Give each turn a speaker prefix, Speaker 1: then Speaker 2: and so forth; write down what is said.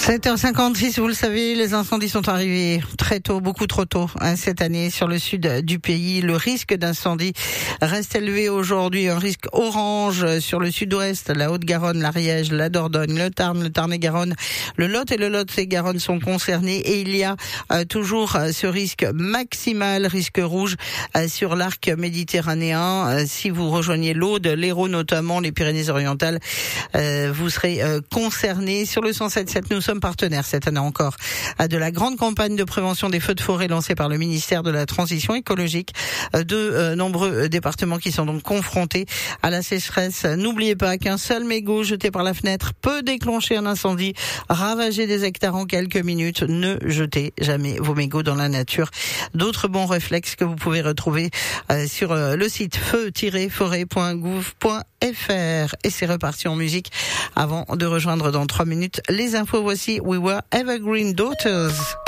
Speaker 1: 7h56, vous le savez, les incendies sont arrivés très tôt, beaucoup trop tôt, cette année sur le sud du pays. Le risque d'incendie reste élevé aujourd'hui, un risque orange sur le sud-ouest, la Haute-Garonne, l'Ariège, la Dordogne, le Tarn, le Tarn-et-Garonne, le Lot et le Lot-et-Garonne sont concernés et il y a toujours ce risque maximal, risque rouge sur l'arc méditerranéen. Si vous rejoignez l'Aude, l'Hérault notamment, les Pyrénées-Orientales, vous serez concernés. Sur le 107.7, nous sommes partenaires cette année encore de la grande campagne de prévention des feux de forêt lancée par le ministère de la Transition écologique. De nombreux départements qui sont donc confrontés à la sécheresse. N'oubliez pas qu'un seul mégot jeté par la fenêtre peut déclencher un incendie, ravager des hectares en quelques minutes. Ne jetez jamais vos mégots dans la nature. D'autres bons réflexes que vous pouvez retrouver sur le site feu-forêt.gouv.fr. Et c'est reparti en musique avant de rejoindre dans 3 minutes les infos. Voici We Were Evergreen Daughters.